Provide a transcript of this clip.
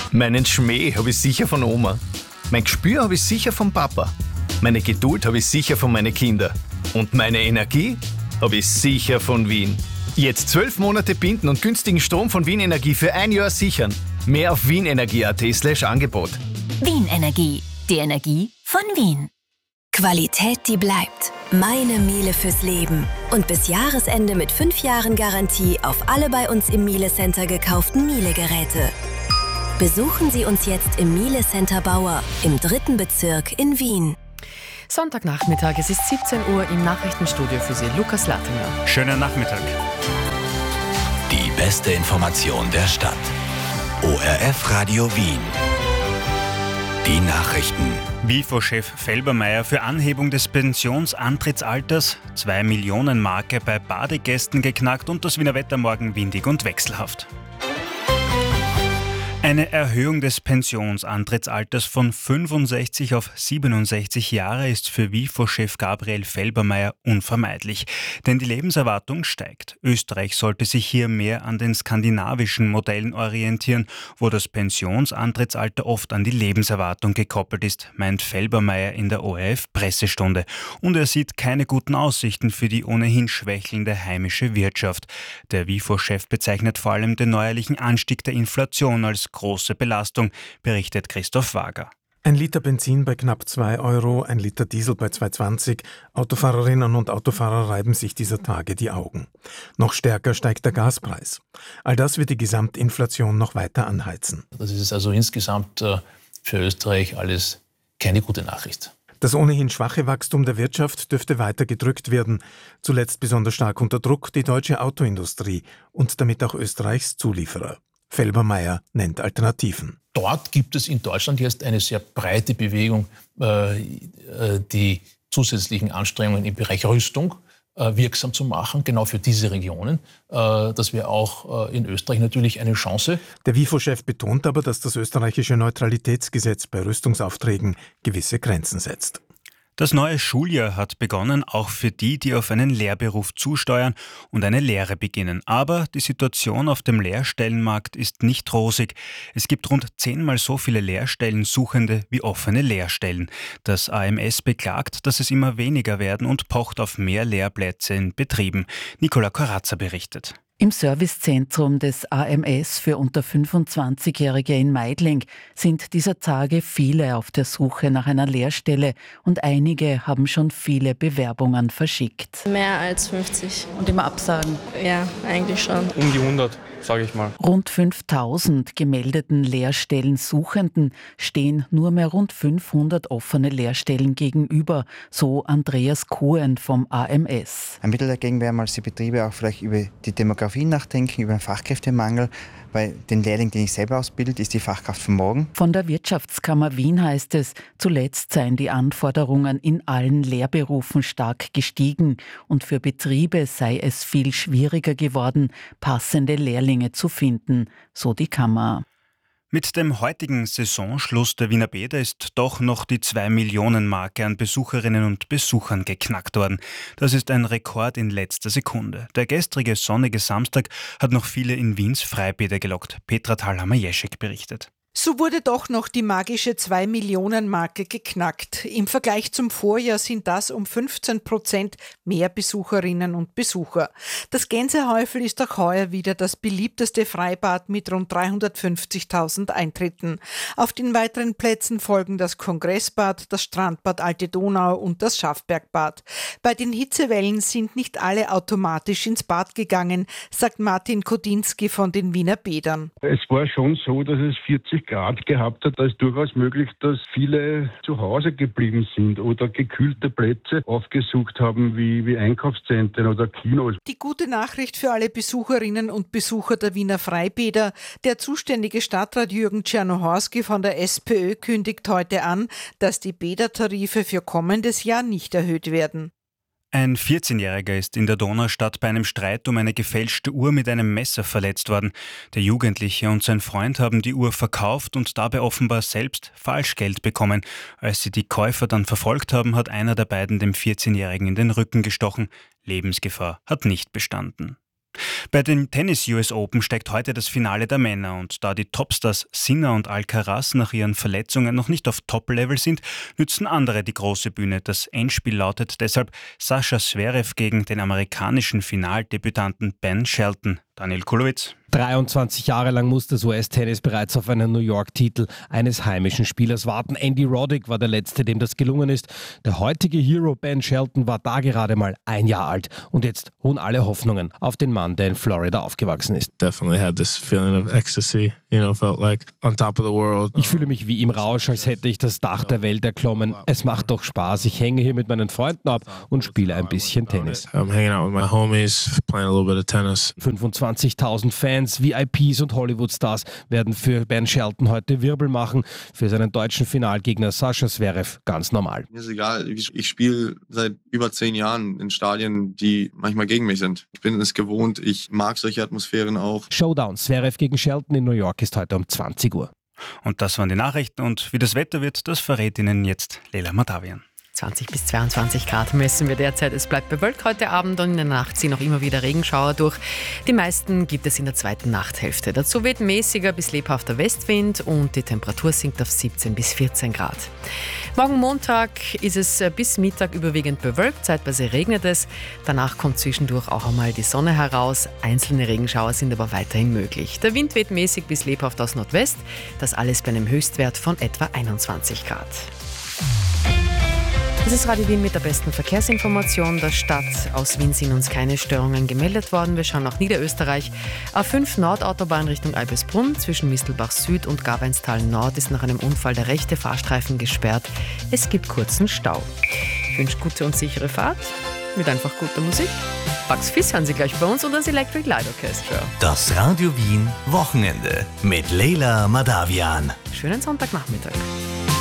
Meinen Schmäh habe ich sicher von Oma. Mein Gespür habe ich sicher vom Papa. Meine Geduld habe ich sicher von meinen Kindern. Und meine Energie habe ich sicher von Wien. Jetzt 12 Monate binden und günstigen Strom von Wien Energie für 1 Jahr sichern. Mehr auf wienenergie.at/Angebot. Wien Energie. Die Energie von Wien. Qualität, die bleibt. Meine Miele fürs Leben. Und bis Jahresende mit 5 Jahren Garantie auf alle bei uns im Miele Center gekauften Miele-Geräte. Besuchen Sie uns jetzt im Miele Center Bauer im 3. Bezirk in Wien. Sonntagnachmittag, es ist 17 Uhr im Nachrichtenstudio für Sie, Lukas Lattinger. Schönen Nachmittag. Die beste Information der Stadt. ORF Radio Wien. Die Nachrichten. WIFO-Chef Felbermayr für Anhebung des Pensionsantrittsalters, 2 Millionen Marke bei Badegästen geknackt und das Wiener Wetter morgen windig und wechselhaft. Eine Erhöhung des Pensionsantrittsalters von 65 auf 67 Jahre ist für WIFO-Chef Gabriel Felbermayr unvermeidlich. Denn die Lebenserwartung steigt. Österreich sollte sich hier mehr an den skandinavischen Modellen orientieren, wo das Pensionsantrittsalter oft an die Lebenserwartung gekoppelt ist, meint Felbermayr in der ORF-Pressestunde. Und er sieht keine guten Aussichten für die ohnehin schwächelnde heimische Wirtschaft. Der WIFO-Chef bezeichnet vor allem den neuerlichen Anstieg der Inflation als große Belastung, berichtet Christoph Wager. 1 Liter Benzin bei knapp 2 Euro, 1 Liter Diesel bei 2,20. Autofahrerinnen und Autofahrer reiben sich dieser Tage die Augen. Noch stärker steigt der Gaspreis. All das wird die Gesamtinflation noch weiter anheizen. Das ist also insgesamt für Österreich alles keine gute Nachricht. Das ohnehin schwache Wachstum der Wirtschaft dürfte weiter gedrückt werden. Zuletzt besonders stark unter Druck die deutsche Autoindustrie und damit auch Österreichs Zulieferer. Felbermayr nennt Alternativen. Dort gibt es in Deutschland jetzt eine sehr breite Bewegung, die zusätzlichen Anstrengungen im Bereich Rüstung wirksam zu machen, genau für diese Regionen. Das wäre auch in Österreich natürlich eine Chance. Der WIFO-Chef betont aber, dass das österreichische Neutralitätsgesetz bei Rüstungsaufträgen gewisse Grenzen setzt. Das neue Schuljahr hat begonnen, auch für die, die auf einen Lehrberuf zusteuern und eine Lehre beginnen. Aber die Situation auf dem Lehrstellenmarkt ist nicht rosig. Es gibt rund 10-mal so viele Lehrstellensuchende wie offene Lehrstellen. Das AMS beklagt, dass es immer weniger werden und pocht auf mehr Lehrplätze in Betrieben. Nicola Corazza berichtet. Im Servicezentrum des AMS für unter 25-Jährige in Meidling sind dieser Tage viele auf der Suche nach einer Lehrstelle und einige haben schon viele Bewerbungen verschickt. Mehr als 50. Und immer Absagen? Ja, eigentlich schon. Um die 100, sage ich mal. Rund 5000 gemeldeten Lehrstellensuchenden stehen nur mehr rund 500 offene Lehrstellen gegenüber, so Andreas Kuhn vom AMS. Ein Mittel dagegen wäre mal, die Betriebe auch vielleicht über die Demografie nachdenken, über den Fachkräftemangel, weil den Lehrling, den ich selber ausbilde, ist die Fachkraft von morgen. Von der Wirtschaftskammer Wien heißt es, zuletzt seien die Anforderungen in allen Lehrberufen stark gestiegen und für Betriebe sei es viel schwieriger geworden, passende Lehrlinge zu finden, so die Kammer. Mit dem heutigen Saisonschluss der Wiener Bäder ist doch noch die 2-Millionen-Marke an Besucherinnen und Besuchern geknackt worden. Das ist ein Rekord in letzter Sekunde. Der gestrige sonnige Samstag hat noch viele in Wiens Freibäder gelockt. Petra Thalhammer-Jeschek berichtet. So wurde doch noch die magische 2-Millionen-Marke geknackt. Im Vergleich zum Vorjahr sind das um 15% mehr Besucherinnen und Besucher. Das Gänsehäufel ist auch heuer wieder das beliebteste Freibad mit rund 350.000 Eintritten. Auf den weiteren Plätzen folgen das Kongressbad, das Strandbad Alte Donau und das Schafbergbad. Bei den Hitzewellen sind nicht alle automatisch ins Bad gegangen, sagt Martin Kodinski von den Wiener Bädern. Es war schon so, dass es 40 Grad gehabt hat, da ist durchaus möglich, dass viele zu Hause geblieben sind oder gekühlte Plätze aufgesucht haben, wie Einkaufszentren oder Kinos. Die gute Nachricht für alle Besucherinnen und Besucher der Wiener Freibäder: Der zuständige Stadtrat Jürgen Czernohorski von der SPÖ kündigt heute an, dass die Bädertarife für kommendes Jahr nicht erhöht werden. Ein 14-Jähriger ist in der Donaustadt bei einem Streit um eine gefälschte Uhr mit einem Messer verletzt worden. Der Jugendliche und sein Freund haben die Uhr verkauft und dabei offenbar selbst Falschgeld bekommen. Als sie die Käufer dann verfolgt haben, hat einer der beiden dem 14-Jährigen in den Rücken gestochen. Lebensgefahr hat nicht bestanden. Bei den Tennis US Open steigt heute das Finale der Männer und da die Topstars Sinner und Alcaraz nach ihren Verletzungen noch nicht auf Top-Level sind, nützen andere die große Bühne. Das Endspiel lautet deshalb Sascha Zverev gegen den amerikanischen Finaldebütanten Ben Shelton. Daniel Kulowitz. 23 Jahre lang muss das US-Tennis bereits auf einen New York-Titel eines heimischen Spielers warten. Andy Roddick war der Letzte, dem das gelungen ist. Der heutige Hero Ben Shelton war da gerade mal 1 Jahr alt. Und jetzt ruhen alle Hoffnungen auf den Mann, der in Florida aufgewachsen ist. Definitely had this feeling of ecstasy, felt like on top of the world. Ich fühle mich wie im Rausch, als hätte ich das Dach der Welt erklommen. Es macht doch Spaß. Ich hänge hier mit meinen Freunden ab und spiele ein bisschen Tennis. I'm hanging out with my homies, playing a little bit of tennis. 25.000 Fans, VIPs und Hollywood-Stars werden für Ben Shelton heute Wirbel machen. Für seinen deutschen Finalgegner Sascha Zverev ganz normal. Mir ist egal, ich spiele seit über 10 Jahren in Stadien, die manchmal gegen mich sind. Ich bin es gewohnt, ich mag solche Atmosphären auch. Showdown Zverev gegen Shelton in New York ist heute um 20 Uhr. Und das waren die Nachrichten und wie das Wetter wird, das verrät Ihnen jetzt Leila Madavian. 20 bis 22 Grad messen wir derzeit. Es bleibt bewölkt heute Abend und in der Nacht ziehen auch immer wieder Regenschauer durch. Die meisten gibt es in der zweiten Nachthälfte. Dazu weht mäßiger bis lebhafter Westwind und die Temperatur sinkt auf 17 bis 14 Grad. Morgen Montag ist es bis Mittag überwiegend bewölkt, zeitweise regnet es. Danach kommt zwischendurch auch einmal die Sonne heraus. Einzelne Regenschauer sind aber weiterhin möglich. Der Wind weht mäßig bis lebhaft aus Nordwest. Das alles bei einem Höchstwert von etwa 21 Grad. Das ist Radio Wien mit der besten Verkehrsinformation der Stadt. Aus Wien sind uns keine Störungen gemeldet worden. Wir schauen nach Niederösterreich. A5 Nordautobahn Richtung Eibisbrunn zwischen Mistelbach Süd und Garbeinstal Nord ist nach einem Unfall der rechte Fahrstreifen gesperrt. Es gibt kurzen Stau. Ich wünsche gute und sichere Fahrt mit einfach guter Musik. Bugs Fizz hören Sie gleich bei uns und das Electric Light Orchestra. Das Radio Wien Wochenende mit Leila Madavian. Schönen Sonntagnachmittag.